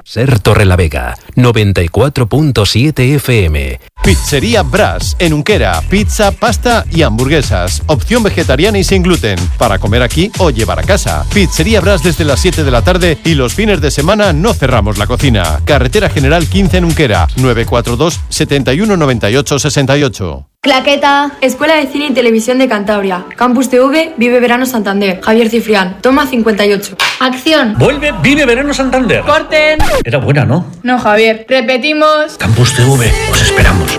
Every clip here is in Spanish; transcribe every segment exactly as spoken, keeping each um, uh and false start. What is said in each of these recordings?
Ser Torrelavega, noventa y cuatro punto siete F M. Pizzería Brás, en Unquera. Pizza, pasta y hamburguesas. Opción vegetariana y sin gluten. Para comer aquí o llevar a casa. Pizzería Brás desde las siete de la tarde y los fines de semana no cerramos la cocina. Carretera General quince en Unquera. nueve cuatro dos, setenta y uno, noventa y ocho, sesenta y ocho. Claqueta. Escuela de Cine y Televisión de Cantabria. Campus T V, Vive Verano Santander. Javier Cifrián. Toma cincuenta y ocho. Acción. Vuelve Vive Verano Santander. Corten. Era buena, ¿no? No, Javier. Repetimos. Campus T V, os esperamos.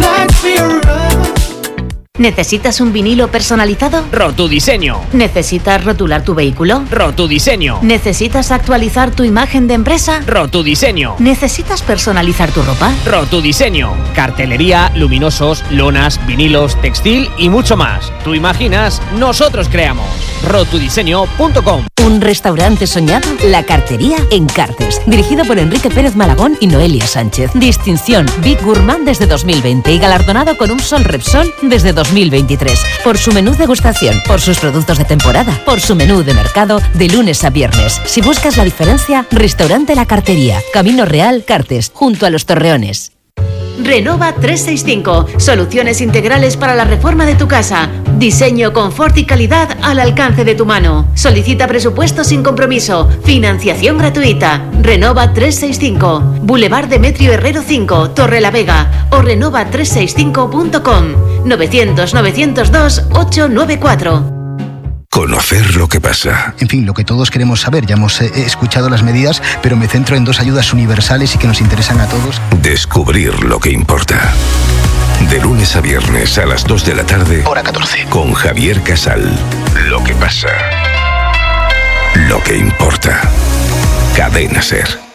¿Necesitas un vinilo personalizado? Rotudiseño. ¿Necesitas rotular tu vehículo? Rotudiseño. ¿Necesitas actualizar tu imagen de empresa? Rotudiseño. ¿Necesitas personalizar tu ropa? Rotudiseño. Cartelería, luminosos, lonas, vinilos, textil y mucho más. Tú imaginas, nosotros creamos. rotudiseño punto com. Un restaurante soñado, La Cartería en Cartes. Dirigido por Enrique Pérez Malagón y Noelia Sánchez. Distinción Big Gourmand desde dos mil veinte y galardonado con un Sol Repsol desde dos mil veintitrés. Por su menú degustación, por sus productos de temporada, por su menú de mercado de lunes a viernes. Si buscas la diferencia, Restaurante La Cartería. Camino Real, Cartes, junto a los Torreones. Renova trescientos sesenta y cinco. Soluciones integrales para la reforma de tu casa. Diseño, confort y calidad al alcance de tu mano. Solicita presupuesto sin compromiso. Financiación gratuita. Renova trescientos sesenta y cinco. Boulevard Demetrio Herrero cinco, Torrelavega. O renova trescientos sesenta y cinco punto com. novecientos, novecientos dos, ochocientos noventa y cuatro. Conocer lo que pasa. En fin, lo que todos queremos saber. Ya hemos eh, escuchado las medidas, pero me centro en dos ayudas universales y que nos interesan a todos. Descubrir lo que importa. De lunes a viernes a las dos de la tarde. Hora catorce. Con Javier Casal. Lo que pasa. Lo que importa. Cadena Ser.